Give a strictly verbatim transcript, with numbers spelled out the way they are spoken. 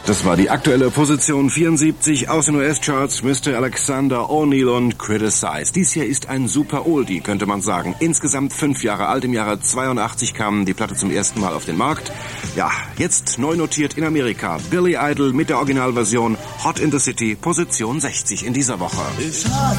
Das war die aktuelle Position vierundsiebzig aus den U S-Charts, Mister Alexander O'Neal und Criticize. Dies hier ist ein super Oldie, könnte man sagen. Insgesamt fünf Jahre alt. Im Jahre zweiundachtzig kam die Platte zum ersten Mal auf den Markt. Ja, jetzt neu notiert in Amerika. Billy Idol mit der Originalversion Hot in the City, Position sechzig in dieser Woche.